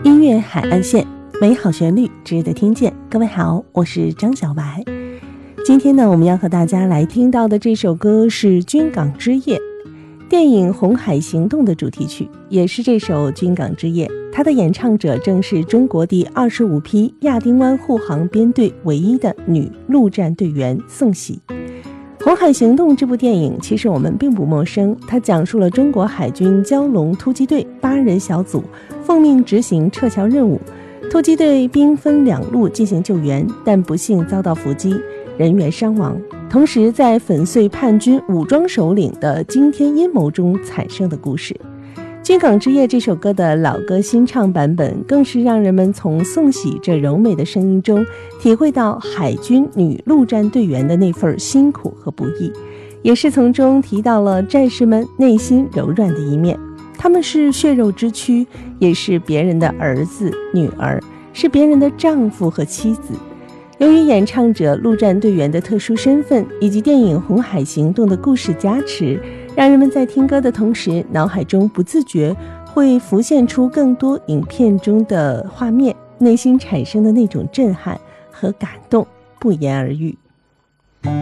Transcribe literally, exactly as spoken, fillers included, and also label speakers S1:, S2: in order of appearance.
S1: 音乐海岸线，美好旋律值得听见。各位好，我是张小白。今天呢，我们要和大家来听到的这首歌是《军港之夜》，电影《红海行动》的主题曲，也是这首《军港之夜》。它的演唱者正是中国第二十五批亚丁湾护航编队唯一的女陆战队员宋喜。《红海行动》这部电影其实我们并不陌生，它讲述了中国海军蛟龙突击队八人小组奉命执行撤侨任务，突击队兵分两路进行救援，但不幸遭到伏击，人员伤亡，同时在粉碎叛军武装首领的惊天阴谋中产生的故事。《军港之夜》这首歌的老歌新唱版本，更是让人们从宋喜这柔美的声音中体会到海军女陆战队员的那份辛苦和不易，也是从中提到了战士们内心柔软的一面。他们是血肉之躯，也是别人的儿子女儿，是别人的丈夫和妻子。由于演唱者陆战队员的特殊身份，以及电影《红海行动》的故事加持，让人们在听歌的同时，脑海中不自觉会浮现出更多影片中的画面，内心产生的那种震撼和感动不言而喻。